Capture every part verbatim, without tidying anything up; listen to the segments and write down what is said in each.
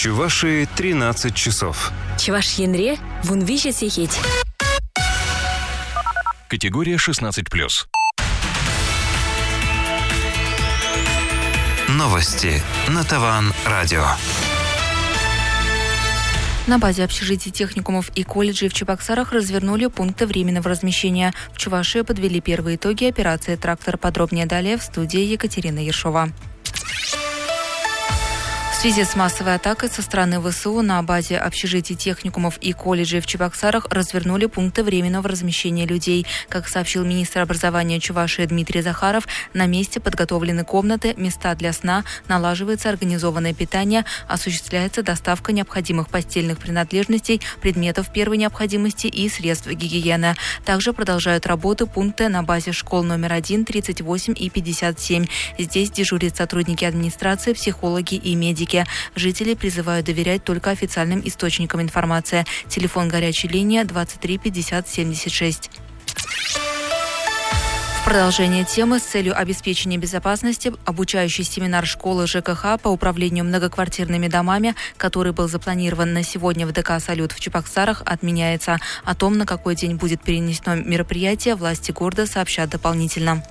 Чувашии тринадцать часов. Чуваш янре вун вище сехеть. Категория шестнадцать плюс. Новости на Таван Радио. На базе общежитий, техникумов и колледжей в Чебоксарах развернули пункты временного размещения. В Чувашии подвели первые итоги операции «Трактор». Подробнее далее в студии Екатерина Ершова. В связи с массовой атакой со стороны ВСУ на базе общежитий, техникумов и колледжей в Чебоксарах развернули пункты временного размещения людей. Как сообщил министр образования Чувашии Дмитрий Захаров, на месте подготовлены комнаты, места для сна, налаживается организованное питание, осуществляется доставка необходимых постельных принадлежностей, предметов первой необходимости и средств гигиены. Также продолжают работу пункты на базе школ номер один, тридцать восемь и пятьдесят семь. Здесь дежурят сотрудники администрации, психологи и медики. Жители призывают доверять только официальным источникам информации. Телефон горячей линии двадцать три пятьдесят семьдесят шесть. В продолжение темы с целью обеспечения безопасности обучающий семинар школы ЖКХ по управлению многоквартирными домами, который был запланирован на сегодня в ДК «Салют» в Чебоксарах, отменяется. О том, на какой день будет перенесено мероприятие, власти города сообщат дополнительно.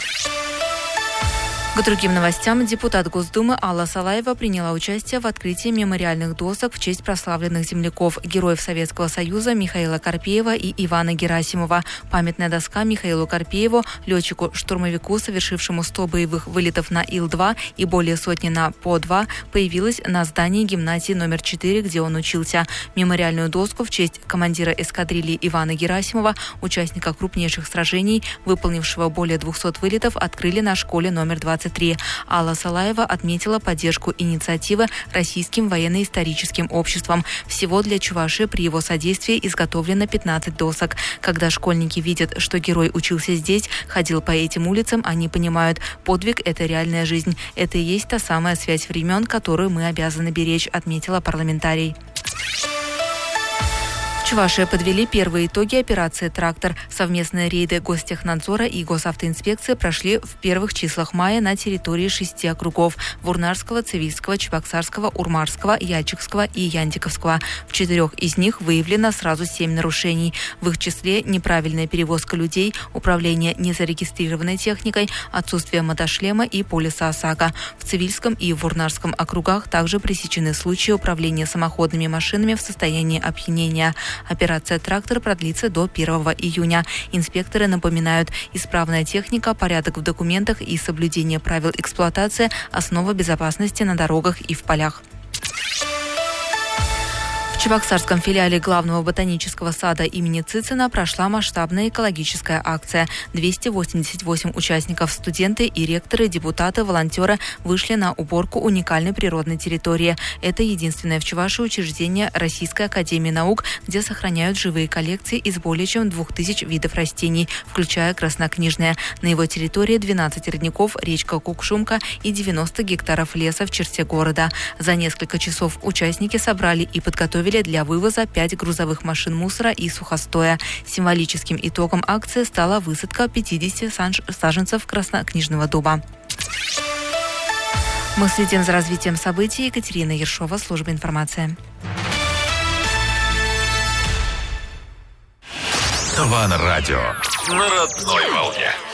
К другим новостям. Депутат Госдумы Алла Салаева приняла участие в открытии мемориальных досок в честь прославленных земляков, героев Советского Союза Михаила Карпеева и Ивана Герасимова. Памятная доска Михаилу Карпееву, летчику-штурмовику, совершившему сто боевых вылетов на Ил два и более сотни на По два, появилась на здании гимназии номер четыре, где он учился. Мемориальную доску в честь командира эскадрильи Ивана Герасимова, участника крупнейших сражений, выполнившего более двухсот вылетов, открыли на школе номер двадцать три. Алла Салаева отметила поддержку инициативы Российским военно-историческим обществом. Всего для Чувашии при его содействии изготовлено пятнадцать досок. Когда школьники видят, что герой учился здесь, ходил по этим улицам, они понимают, подвиг – это реальная жизнь. Это и есть та самая связь времен, которую мы обязаны беречь, отметила парламентарий. В Чувашии подвели первые итоги операции «Трактор». Совместные рейды Гостехнадзора и Госавтоинспекции прошли в первых числах мая на территории шести округов – Вурнарского, Цивильского, Чебоксарского, Урмарского, Ячикского и Яндиковского. В четырех из них выявлено сразу семь нарушений. В их числе неправильная перевозка людей, управление незарегистрированной техникой, отсутствие мотошлема и полиса ОСАГО. В Цивильском и Вурнарском округах также пресечены случаи управления самоходными машинами в состоянии опьянения. Операция «Трактор» продлится до первого июня. Инспекторы напоминают, исправная техника, порядок в документах и соблюдение правил эксплуатации – основа безопасности на дорогах и в полях. В Чебоксарском филиале главного ботанического сада имени Цицина прошла масштабная экологическая акция. двести восемьдесят восемь участников, студенты и ректоры, депутаты, волонтеры вышли на уборку уникальной природной территории. Это единственное в Чувашии учреждение Российской академии наук, где сохраняют живые коллекции из более чем двух тысяч видов растений, включая краснокнижные. На его территории двенадцать родников, речка Кукшумка и девяносто гектаров леса в черте города. За несколько часов участники собрали и подготовили для вывоза пять грузовых машин мусора и сухостоя. Символическим итогом акции стала высадка пятидесяти саженцев краснокнижного дуба. Мы следим за развитием событий. Екатерина Ершова, служба информации. Таван Радио. На родной волне.